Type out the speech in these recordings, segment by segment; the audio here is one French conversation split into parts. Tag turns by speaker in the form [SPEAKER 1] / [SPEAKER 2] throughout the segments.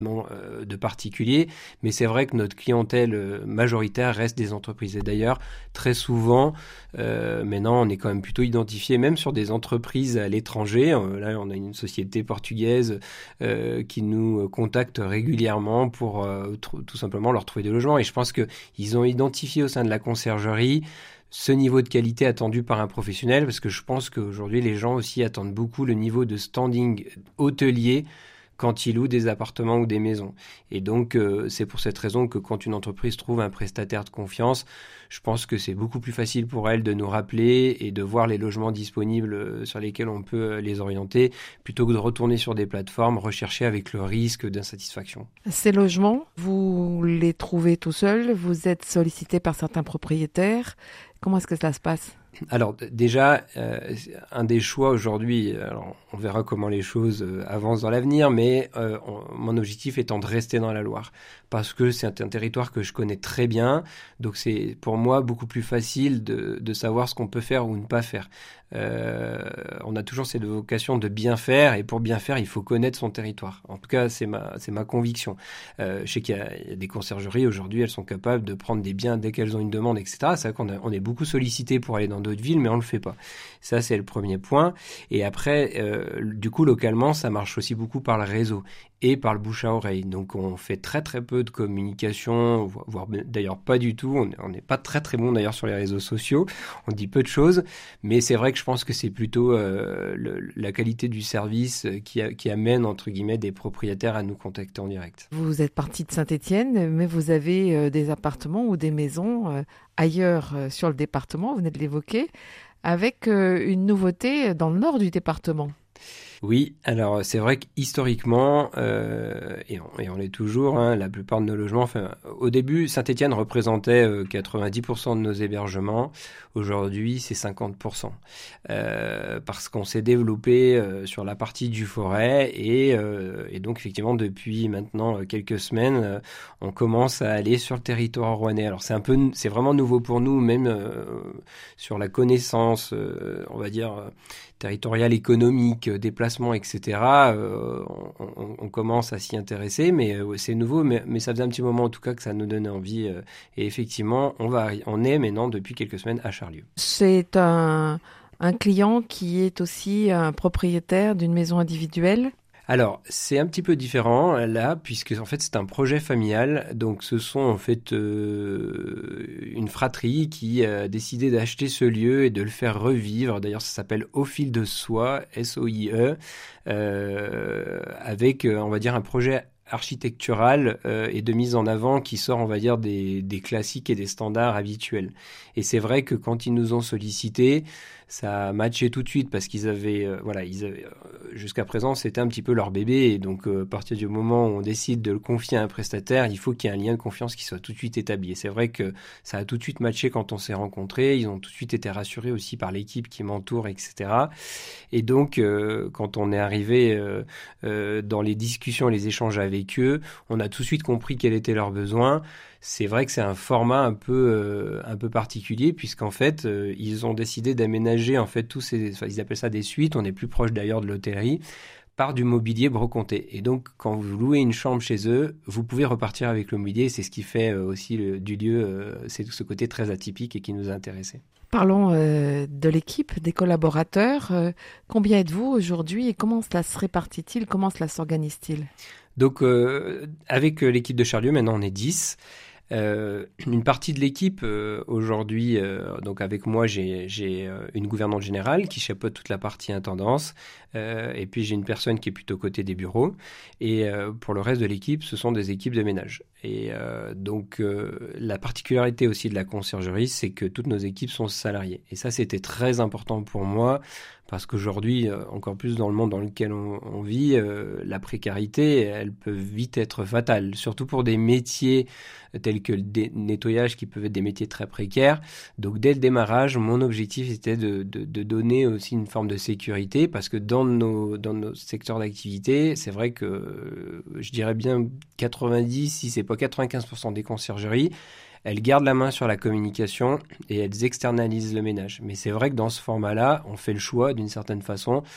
[SPEAKER 1] de particuliers, mais c'est vrai que notre clientèle majoritaire reste des entreprises. Et d'ailleurs, très souvent, maintenant, on est quand même plutôt identifié, même sur des entreprises à l'étranger. Là, on a une société portugaise qui nous contacte régulièrement pour tout simplement leur trouver des logements. Et je pense qu'ils ont identifié au sein de la conciergerie ce niveau de qualité attendu par un professionnel, parce que je pense qu'aujourd'hui, les gens aussi attendent beaucoup le niveau de standing hôtelier quand ils louent des appartements ou des maisons. Et donc, c'est pour cette raison que quand une entreprise trouve un prestataire de confiance, je pense que c'est beaucoup plus facile pour elle de nous rappeler et de voir les logements disponibles sur lesquels on peut les orienter, plutôt que de retourner sur des plateformes recherchées avec le risque d'insatisfaction.
[SPEAKER 2] Ces logements, vous les trouvez tout seuls? Vous êtes sollicité par certains propriétaires? Comment est-ce que ça se passe?
[SPEAKER 1] Alors déjà, un des choix aujourd'hui, alors on verra comment les choses avancent dans l'avenir, mais mon objectif étant de rester dans la Loire, parce que c'est un territoire que je connais très bien, donc c'est pour moi beaucoup plus facile de savoir ce qu'on peut faire ou ne pas faire. On a toujours cette vocation de bien faire, et pour bien faire, il faut connaître son territoire. En tout cas, c'est ma conviction. Je sais qu'il y a des conciergeries aujourd'hui, elles sont capables de prendre des biens dès qu'elles ont une demande, etc. C'est vrai qu'on est beaucoup sollicité pour aller dans d'autres villes, mais on le fait pas. Ça, c'est le premier point. Et après, du coup, localement, ça marche aussi beaucoup par le réseau et par le bouche à oreille. Donc, on fait très très peu de communication, voire d'ailleurs pas du tout. On n'est pas très très bon d'ailleurs sur les réseaux sociaux. On dit peu de choses, mais c'est vrai que je pense que c'est plutôt la qualité du service qui amène, entre guillemets, des propriétaires à nous contacter en direct.
[SPEAKER 2] Vous êtes parti de Saint-Étienne, mais vous avez des appartements ou des maisons ailleurs sur le département, vous venez de l'évoquer, avec une nouveauté dans le nord du département.
[SPEAKER 1] Oui, alors c'est vrai qu'historiquement, et on l'est toujours, hein, la plupart de nos logements, enfin, au début, Saint-Étienne représentait 90% de nos hébergements. Aujourd'hui, c'est 50%. Parce qu'on s'est développé sur la partie du Forêt et donc effectivement, depuis maintenant quelques semaines, on commence à aller sur le territoire rouennais. Alors c'est vraiment nouveau pour nous, même sur la connaissance, on va dire, territoriale, économique, déplacement, etc. On commence à s'y intéresser, mais c'est nouveau, mais ça faisait un petit moment en tout cas que ça nous donnait envie. Et effectivement, on est maintenant depuis quelques semaines à Charlieu.
[SPEAKER 2] C'est un client qui est aussi un propriétaire d'une maison individuelle?
[SPEAKER 1] Alors, c'est un petit peu différent là, puisque en fait c'est un projet familial. Donc, ce sont en fait une fratrie qui a décidé d'acheter ce lieu et de le faire revivre. D'ailleurs, ça s'appelle Au fil de soie, SOIE, avec, on va dire, un projet architectural et de mise en avant qui sort, on va dire, des classiques et des standards habituels. Et c'est vrai que quand ils nous ont sollicités, ça a matché tout de suite parce qu'ils avaient, jusqu'à présent, c'était un petit peu leur bébé. Et donc, à partir du moment où on décide de le confier à un prestataire, il faut qu'il y ait un lien de confiance qui soit tout de suite établi. Et c'est vrai que ça a tout de suite matché quand on s'est rencontrés. Ils ont tout de suite été rassurés aussi par l'équipe qui m'entoure, etc. Et donc, quand on est arrivé dans les discussions, les échanges avec eux, on a tout de suite compris quels étaient leurs besoins. C'est vrai que c'est un format un peu particulier puisqu'en fait ils ont décidé d'aménager en fait ils appellent ça des suites. On est plus proche d'ailleurs de l'hôtellerie, par du mobilier brocanté. Et donc quand vous louez une chambre chez eux, vous pouvez repartir avec le mobilier. C'est ce qui fait aussi du lieu, c'est ce côté très atypique et qui nous a intéressés.
[SPEAKER 2] Parlons de l'équipe, des collaborateurs. Combien êtes-vous aujourd'hui et comment cela se répartit-il? Comment cela s'organise-t-il?
[SPEAKER 1] Donc avec l'équipe de Charlieu, maintenant on est 10. Une partie de l'équipe aujourd'hui, donc avec moi, j'ai une gouvernante générale qui chapeaute toute la partie intendance, et puis j'ai une personne qui est plutôt côté des bureaux, et pour le reste de l'équipe, ce sont des équipes de ménage. Et donc la particularité aussi de la conciergerie, c'est que toutes nos équipes sont salariées, et ça c'était très important pour moi. Parce qu'aujourd'hui, encore plus dans le monde dans lequel on vit, la précarité, elle peut vite être fatale, surtout pour des métiers tels que le nettoyage qui peuvent être des métiers très précaires. Donc dès le démarrage, mon objectif était de donner aussi une forme de sécurité parce que dans nos secteurs d'activité, c'est vrai que je dirais bien 90, si c'est pas 95% des conciergeries, elles gardent la main sur la communication et elles externalisent le ménage. Mais c'est vrai que dans ce format-là, on fait le choix d'une certaine façon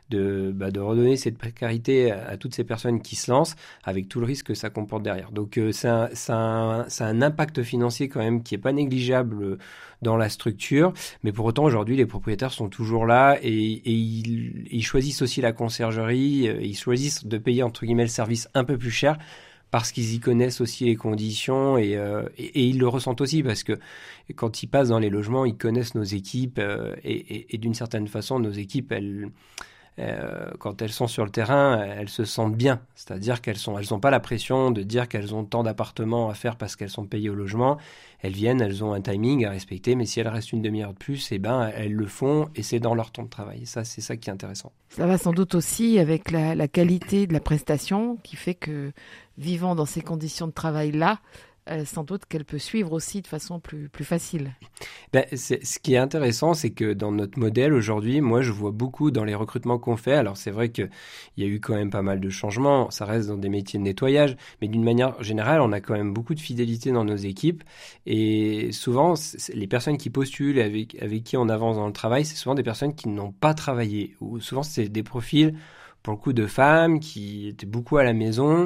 [SPEAKER 1] de redonner cette précarité à toutes ces personnes qui se lancent, avec tout le risque que ça comporte derrière. Donc ça a un impact financier quand même qui est pas négligeable dans la structure, mais pour autant aujourd'hui les propriétaires sont toujours là et ils choisissent aussi la conciergerie, ils choisissent de payer entre guillemets le service un peu plus cher, parce qu'ils y connaissent aussi les conditions et ils le ressentent aussi parce que quand ils passent dans les logements, ils connaissent nos équipes et d'une certaine façon, nos équipes, quand elles sont sur le terrain, elles se sentent bien. C'est-à-dire qu'elles n'ont pas la pression de dire qu'elles ont tant d'appartements à faire parce qu'elles sont payées au logement. Elles viennent, elles ont un timing à respecter, mais si elles restent une demi-heure de plus, elles le font et c'est dans leur temps de travail. Et ça, c'est ça qui est intéressant.
[SPEAKER 2] Ça va sans doute aussi avec la qualité de la prestation qui fait que, vivant dans ces conditions de travail-là, sans doute qu'elle peut suivre aussi de façon plus facile.
[SPEAKER 1] Ce qui est intéressant, c'est que dans notre modèle aujourd'hui, moi je vois beaucoup dans les recrutements qu'on fait, alors c'est vrai qu'il y a eu quand même pas mal de changements, ça reste dans des métiers de nettoyage, mais d'une manière générale, on a quand même beaucoup de fidélité dans nos équipes et souvent, les personnes qui postulent avec qui on avance dans le travail, c'est souvent des personnes qui n'ont pas travaillé, ou souvent c'est des profils pour le coup de femmes qui étaient beaucoup à la maison,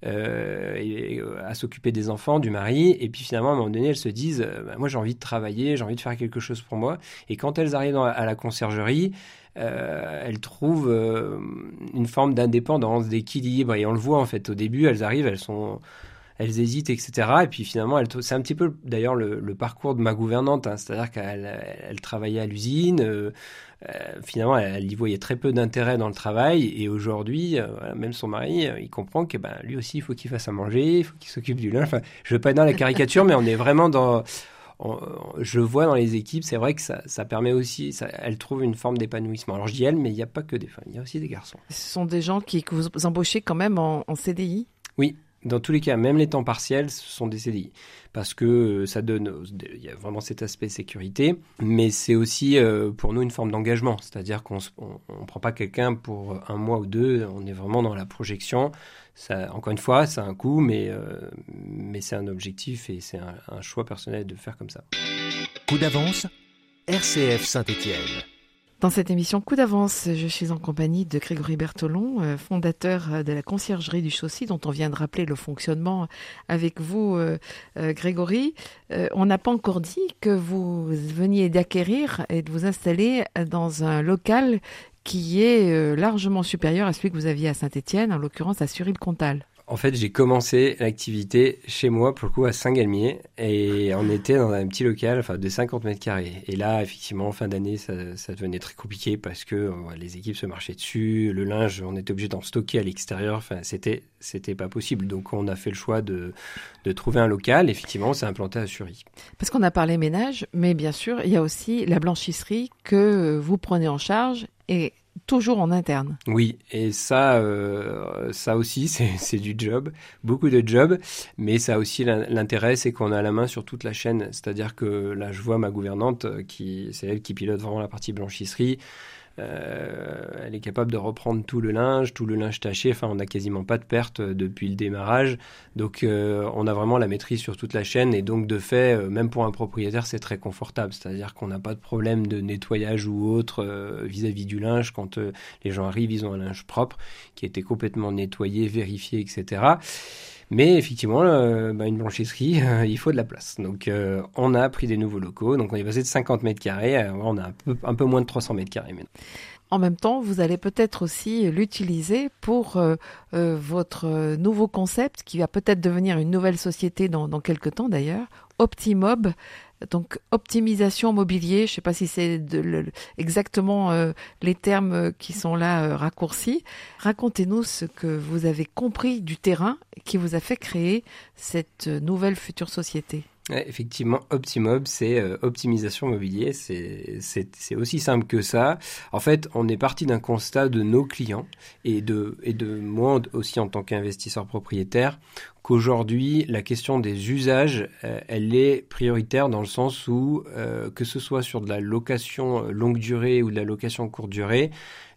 [SPEAKER 1] à s'occuper des enfants, du mari, et puis finalement à un moment donné elles se disent moi j'ai envie de travailler, j'ai envie de faire quelque chose pour moi, et quand elles arrivent à la conciergerie, elles trouvent une forme d'indépendance, d'équilibre, et on le voit en fait au début, elles arrivent, elles hésitent, etc. Et puis finalement, c'est un petit peu d'ailleurs le parcours de ma gouvernante, hein, c'est-à-dire qu'elle travaillait à l'usine, finalement elle y voyait très peu d'intérêt dans le travail, et aujourd'hui, même son mari, il comprend que lui aussi il faut qu'il fasse à manger, il faut qu'il s'occupe du linge. Enfin, je ne veux pas être dans la caricature, mais on est vraiment je vois dans les équipes, c'est vrai que ça permet aussi, elle trouve une forme d'épanouissement. Alors je dis elle, mais il n'y a pas que des femmes, il y a aussi des garçons.
[SPEAKER 2] Ce sont des gens que vous embauchez quand même en CDI ?
[SPEAKER 1] Oui. Dans tous les cas, même les temps partiels, ce sont des CDI. Parce que ça donne, il y a vraiment cet aspect sécurité, mais c'est aussi pour nous une forme d'engagement. C'est-à-dire qu'on ne prend pas quelqu'un pour un mois ou deux, on est vraiment dans la projection. Ça, encore une fois, ça a un coût, mais c'est un objectif et c'est un choix personnel de faire comme ça.
[SPEAKER 3] Coup d'avance, RCF Saint-Étienne.
[SPEAKER 2] Dans cette émission Coup d'avance, je suis en compagnie de Grégory Bertolon, fondateur de la conciergerie du Chaussy, dont on vient de rappeler le fonctionnement avec vous, Grégory. On n'a pas encore dit que vous veniez d'acquérir et de vous installer dans un local qui est largement supérieur à celui que vous aviez à Saint-Étienne, en l'occurrence à Sury-le-Comtal.
[SPEAKER 1] En fait, j'ai commencé l'activité chez moi, pour le coup, à Saint-Galmier, et on était dans un petit local, de 50 mètres carrés. Et là, effectivement, en fin d'année, ça devenait très compliqué parce que les équipes se marchaient dessus, le linge, on était obligé d'en stocker à l'extérieur. Enfin, c'était pas possible. Donc, on a fait le choix de trouver un local. Effectivement, on s'est implanté à Sury.
[SPEAKER 2] Parce qu'on a parlé ménage, mais bien sûr, il y a aussi la blanchisserie que vous prenez en charge et toujours en interne.
[SPEAKER 1] Oui, et ça aussi, c'est du job, beaucoup de job, mais ça a aussi l'intérêt, c'est qu'on a la main sur toute la chaîne. C'est-à-dire que là, je vois ma gouvernante, c'est elle qui pilote vraiment la partie blanchisserie. Elle est capable de reprendre tout le linge taché. Enfin, on n'a quasiment pas de perte depuis le démarrage. Donc, on a vraiment la maîtrise sur toute la chaîne. Et donc, de fait, même pour un propriétaire, c'est très confortable. C'est-à-dire qu'on n'a pas de problème de nettoyage ou autre vis-à-vis du linge. Quand les gens arrivent, ils ont un linge propre qui a été complètement nettoyé, vérifié, etc. Mais effectivement, une blanchisserie, il faut de la place. Donc, on a pris des nouveaux locaux. Donc, on est passé de 50 mètres carrés. On a un peu moins de 300 mètres carrés maintenant.
[SPEAKER 2] En même temps, vous allez peut-être aussi l'utiliser pour votre nouveau concept qui va peut-être devenir une nouvelle société dans quelques temps d'ailleurs, Optimob. Donc, optimisation mobilier, je ne sais pas si c'est exactement les termes qui sont là raccourcis. Racontez-nous ce que vous avez compris du terrain qui vous a fait créer cette nouvelle future société.
[SPEAKER 1] Ouais, effectivement, Optimob, c'est optimisation mobilier. C'est aussi simple que ça. En fait, on est parti d'un constat de nos clients et de moi aussi en tant qu'investisseur propriétaire, qu'aujourd'hui, la question des usages, elle est prioritaire dans le sens où, que ce soit sur de la location longue durée ou de la location courte durée,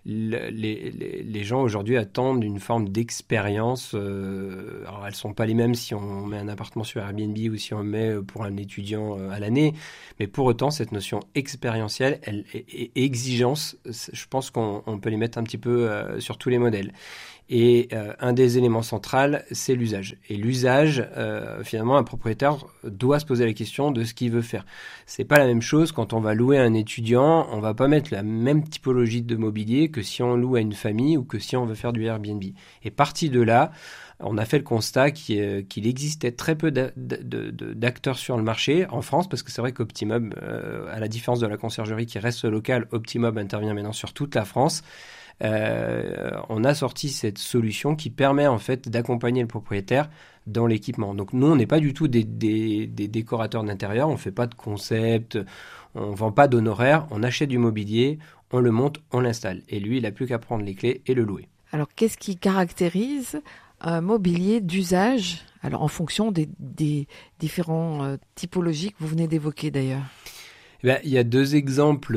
[SPEAKER 1] les gens aujourd'hui attendent une forme d'expérience. Alors elles sont pas les mêmes si on met un appartement sur Airbnb ou si on le met pour un étudiant à l'année. Mais pour autant, cette notion expérientielle et exigence, je pense qu'on peut les mettre un petit peu sur tous les modèles. Et un des éléments centraux, c'est l'usage. Et l'usage, finalement, un propriétaire doit se poser la question de ce qu'il veut faire. C'est pas la même chose quand on va louer à un étudiant, on va pas mettre la même typologie de mobilier que si on loue à une famille ou que si on veut faire du Airbnb. Et parti de là, on a fait le constat qu'il existait très peu d'acteurs sur le marché en France, parce que c'est vrai qu'Optimob, à la différence de la conciergerie qui reste locale, Optimob intervient maintenant sur toute la France. On a sorti cette solution qui permet en fait d'accompagner le propriétaire dans l'équipement. Donc nous, on n'est pas du tout des décorateurs d'intérieur, on ne fait pas de concept, on ne vend pas d'honoraires, on achète du mobilier, on le monte, on l'installe. Et lui, il n'a plus qu'à prendre les clés et le louer.
[SPEAKER 2] Alors, qu'est-ce qui caractérise un mobilier d'usage, alors en fonction des différents typologies que vous venez d'évoquer d'ailleurs?
[SPEAKER 1] Il y a deux exemples.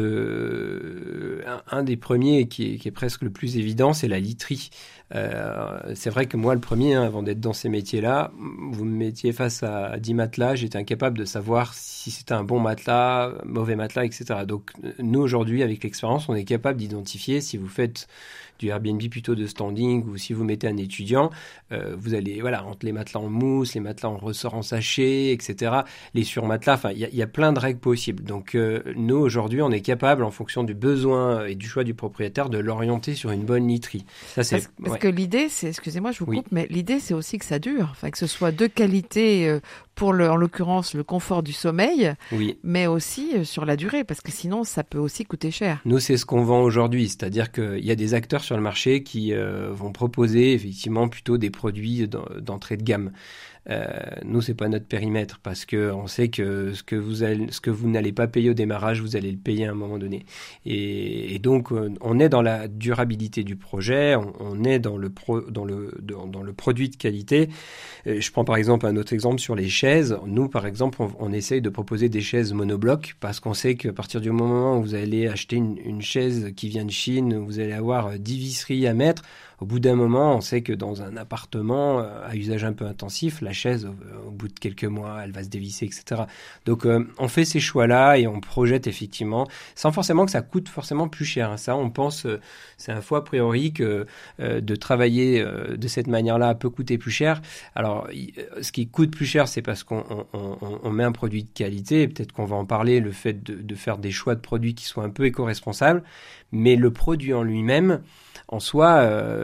[SPEAKER 1] Un des premiers qui est presque le plus évident, c'est la literie. C'est vrai que moi, le premier, avant d'être dans ces métiers-là, vous me mettiez face à 10 matelas, j'étais incapable de savoir si c'était un bon matelas, mauvais matelas, etc. Donc nous, aujourd'hui, avec l'expérience, on est capable d'identifier si vous faites du Airbnb plutôt de standing ou si vous mettez un étudiant, vous allez, entre les matelas en mousse, les matelas en ressort en sachet, etc., les surmatelas, il y a plein de règles possibles. Donc nous, aujourd'hui, on est capable, en fonction du besoin et du choix du propriétaire, de l'orienter sur une bonne literie. Ça,
[SPEAKER 2] parce que l'idée, c'est, excusez-moi, je vous coupe, mais l'idée, c'est aussi que ça dure, que ce soit de qualité pour, en l'occurrence, le confort du sommeil, mais aussi sur la durée, parce que sinon, ça peut aussi coûter cher.
[SPEAKER 1] Nous, c'est ce qu'on vend aujourd'hui, c'est-à-dire qu'il y a des acteurs sur le marché qui vont proposer effectivement plutôt des produits d'entrée de gamme. Nous, c'est pas notre périmètre parce que on sait que ce que vous n'allez pas payer au démarrage, vous allez le payer à un moment donné. Et donc, on est dans la durabilité du projet, on est dans le produit de qualité. Je prends par exemple un autre exemple sur les chaises. Nous, par exemple, on essaye de proposer des chaises monoblocs parce qu'on sait qu'à partir du moment où vous allez acheter une chaise qui vient de Chine, vous allez avoir 10 visseries à mettre. Au bout d'un moment, on sait que dans un appartement à usage un peu intensif, la chaise, au bout de quelques mois, elle va se dévisser, etc. Donc, on fait ces choix-là et on projette effectivement, sans forcément que ça coûte forcément plus cher. Ça, on pense, c'est un faux a priori que de travailler de cette manière-là peut coûter plus cher. Alors, ce qui coûte plus cher, c'est parce qu'on met un produit de qualité. Et peut-être qu'on va en parler, le fait de faire des choix de produits qui soient un peu éco-responsables. Mais le produit en lui-même, en soi,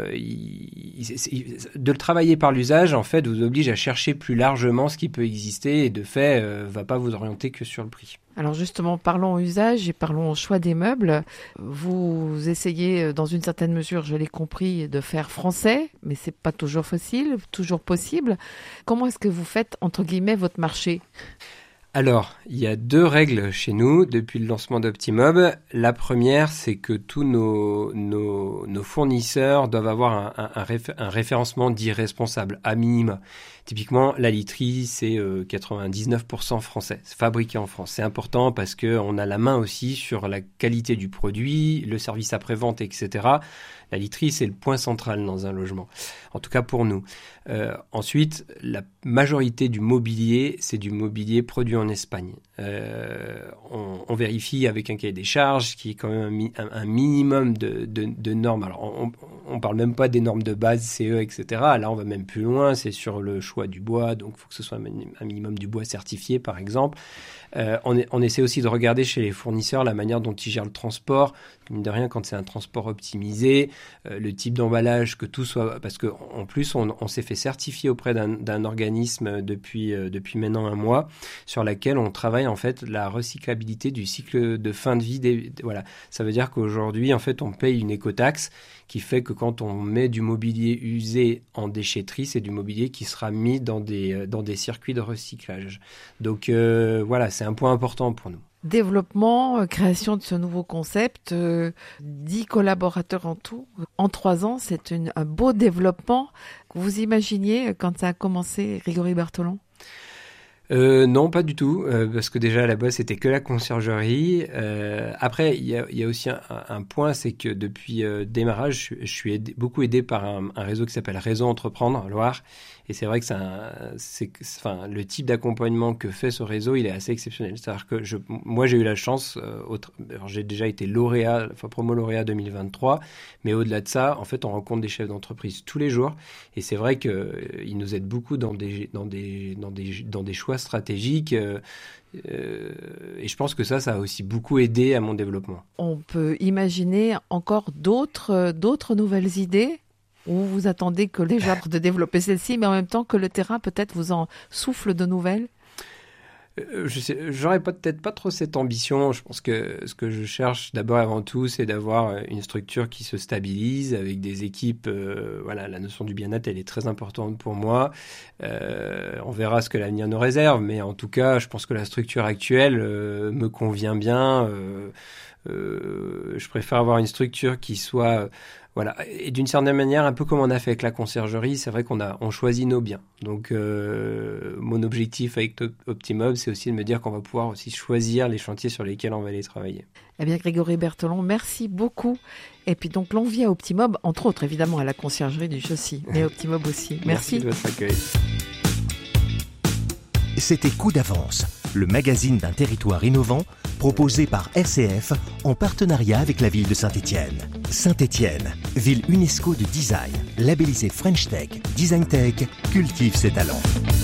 [SPEAKER 1] de le travailler par l'usage, en fait, vous oblige à chercher plus largement ce qui peut exister et de fait, va pas vous orienter que sur le prix.
[SPEAKER 2] Alors justement, parlons usage et parlons choix des meubles. Vous essayez, dans une certaine mesure, je l'ai compris, de faire français, mais c'est pas toujours facile, toujours possible. Comment est-ce que vous faites, entre guillemets, votre marché ?
[SPEAKER 1] Alors, il y a deux règles chez nous depuis le lancement d'Optimob. La première, c'est que tous nos fournisseurs doivent avoir un référencement dit responsable, à minima. Typiquement, la literie, c'est 99% français, c'est fabriqué en France. C'est important parce qu'on a la main aussi sur la qualité du produit, le service après-vente, etc. La literie, c'est le point central dans un logement, en tout cas pour nous. Ensuite, la majorité du mobilier, c'est du mobilier produit en Espagne. On vérifie avec un cahier des charges qui est quand même un minimum de normes. Alors, on parle même pas des normes de base, CE, etc. Là, on va même plus loin, c'est sur le choix du bois, donc il faut que ce soit un minimum du bois certifié, par exemple. On essaie aussi de regarder chez les fournisseurs la manière dont ils gèrent le transport. Mine de rien, quand c'est un transport optimisé, le type d'emballage, que tout soit... Parce qu'en plus, on s'est fait certifier auprès d'un organisme depuis maintenant 1 mois, sur laquelle on travaille en fait la recyclabilité du cycle de fin de vie. Voilà. Ça veut dire qu'aujourd'hui, en fait, on paye une écotaxe qui fait que quand on met du mobilier usé en déchetterie, c'est du mobilier qui sera mis dans des circuits de recyclage. Donc voilà, c'est un point important pour nous.
[SPEAKER 2] Développement, création de ce nouveau concept, 10 collaborateurs en tout. En 3 ans, c'est un beau développement. Vous imaginiez quand ça a commencé, Grégory Bartholon ?
[SPEAKER 1] Non, pas du tout, parce que déjà à la base c'était que la conciergerie. Après, il y a aussi un point, c'est que depuis démarrage, je suis beaucoup aidé par un réseau qui s'appelle Réseau Entreprendre Loire. Et c'est vrai que enfin, le type d'accompagnement que fait ce réseau, il est assez exceptionnel. C'est-à-dire que moi j'ai eu la chance, alors j'ai déjà été lauréat, enfin promo lauréat 2023, mais au-delà de ça, en fait, on rencontre des chefs d'entreprise tous les jours. Et c'est vrai qu'ils nous aident beaucoup dans des choix stratégiques. Et je pense que ça a aussi beaucoup aidé à mon développement.
[SPEAKER 2] On peut imaginer encore d'autres nouvelles idées, ou vous attendez que les gens de développer celle-ci, mais en même temps que le terrain peut-être vous en souffle de nouvelles?
[SPEAKER 1] J'aurais peut-être pas trop cette ambition. Je pense que ce que je cherche d'abord et avant tout, c'est d'avoir une structure qui se stabilise avec des équipes. Voilà, la notion du bien-être, elle est très importante pour moi. On verra ce que l'avenir nous réserve, mais en tout cas, je pense que la structure actuelle me convient bien. Je préfère avoir une structure qui soit voilà, et d'une certaine manière, un peu comme on a fait avec la conciergerie, c'est vrai on choisit nos biens. Donc, mon objectif avec Optimob, c'est aussi de me dire qu'on va pouvoir aussi choisir les chantiers sur lesquels on va aller travailler.
[SPEAKER 2] Eh bien, Grégory Berthelon, merci beaucoup. Et puis donc, l'envie à Optimob, entre autres, évidemment, à la conciergerie du Chaussy, mais Optimob aussi.
[SPEAKER 1] Merci de votre accueil.
[SPEAKER 3] C'était Coup d'avance, le magazine d'un territoire innovant proposé par RCF en partenariat avec la ville de Saint-Étienne. Saint-Étienne, ville UNESCO de design, labellisée French Tech, Design Tech, cultive ses talents.